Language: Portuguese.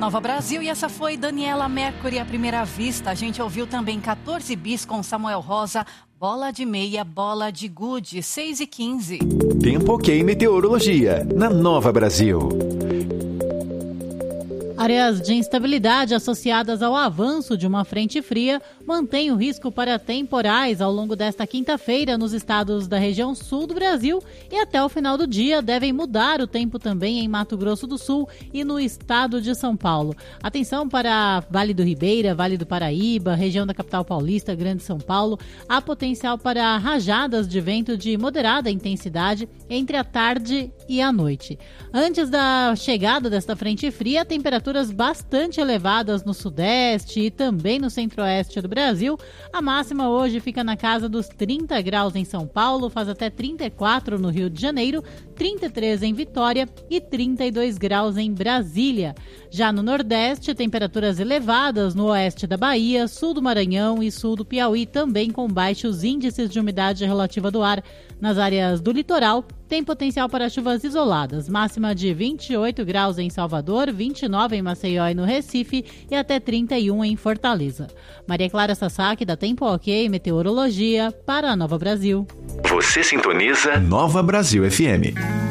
Nova Brasil, e essa foi Daniela Mercury à primeira vista. A gente ouviu também 14 bis com Samuel Rosa, Bola de Meia, Bola de Gude, 6h15. Tempo OK e meteorologia, na Nova Brasil. Áreas de instabilidade associadas ao avanço de uma frente fria mantêm o risco para temporais ao longo desta quinta-feira nos estados da região sul do Brasil e até o final do dia devem mudar o tempo também em Mato Grosso do Sul e no estado de São Paulo. Atenção para Vale do Ribeira, Vale do Paraíba, região da capital paulista, Grande São Paulo. Há potencial para rajadas de vento de moderada intensidade entre a tarde e a noite. Antes da chegada desta frente fria, temperaturas bastante elevadas no sudeste e também no centro-oeste do Brasil. A máxima hoje fica na casa dos 30 graus em São Paulo, faz até 34 no Rio de Janeiro, 33 em Vitória e 32 graus em Brasília. Já no Nordeste, temperaturas elevadas no oeste da Bahia, sul do Maranhão e sul do Piauí, também com baixos índices de umidade relativa do ar. Nas áreas do litoral, tem potencial para chuvas isoladas, máxima de 28 graus em Salvador, 29 em Maceió e no Recife e até 31 em Fortaleza. Maria Clara Sasaki, da Tempo OK Meteorologia, para a Nova Brasil. Você sintoniza Nova Brasil FM.